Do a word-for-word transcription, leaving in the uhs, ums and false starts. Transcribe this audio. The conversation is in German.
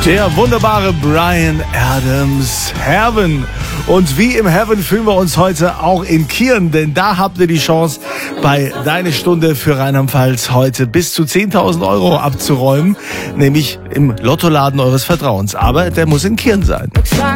Der wunderbare Bryan Adams, Heaven. Und wie im Heaven fühlen wir uns heute auch in Kirn, denn da habt ihr die Chance, bei Deine Stunde für Rheinland-Pfalz heute bis zu zehntausend Euro abzuräumen, nämlich im Lottoladen eures Vertrauens. Aber der muss in Kirn sein.